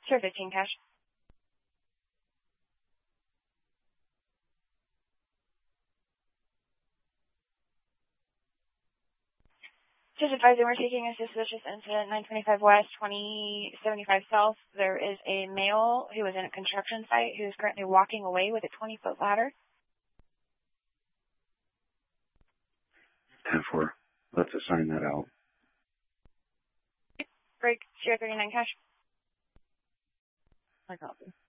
Sure, 15 cash. Just advising we're taking a suspicious incident, 925 West, 2075 South. There is a male who is in a construction site who is currently walking away with a 20-foot ladder. 10-4. Let's assign that out. Break, Sierra 39 cash. I copy.